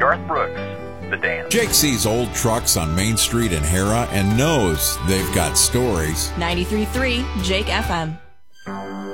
Garth Brooks, The Dance. Jake sees old trucks on Main Street in Hera and knows they've got stories. 93.3 Jake FM.